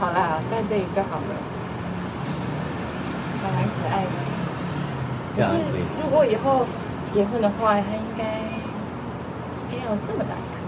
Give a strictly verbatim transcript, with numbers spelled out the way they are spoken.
好啦，在这里就好了，还蛮可爱的。可是如果以后结婚的话，它应该应该要这么大一颗。